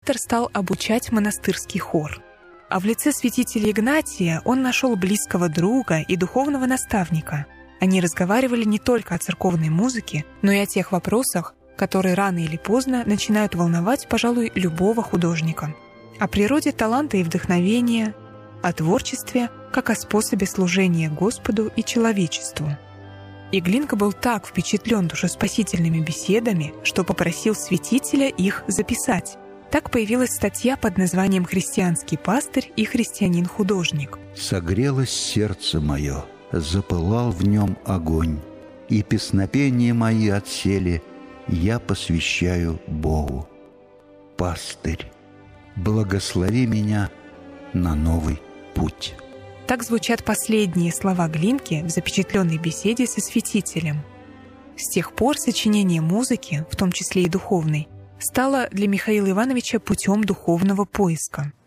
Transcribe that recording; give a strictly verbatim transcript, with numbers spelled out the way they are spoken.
композитор стал обучать монастырский хор. А в лице святителя Игнатия он нашел близкого друга и духовного наставника. Они разговаривали не только о церковной музыке, но и о тех вопросах, которые рано или поздно начинают волновать, пожалуй, любого художника. О природе таланта и вдохновения, о творчестве, как о способе служения Господу и человечеству. И Глинка был так впечатлен душеспасительными беседами, что попросил святителя их записать. Так появилась статья под названием «Христианский пастырь и христианин-художник». «Согрелось сердце мое, запылал в нем огонь, и песнопения мои отсели, я посвящаю Богу. Пастырь, благослови меня на новый путь». Так звучат последние слова Глинки в запечатленной беседе со святителем. С тех пор сочинение музыки, в том числе и духовной, стало для Михаила Ивановича путем духовного поиска.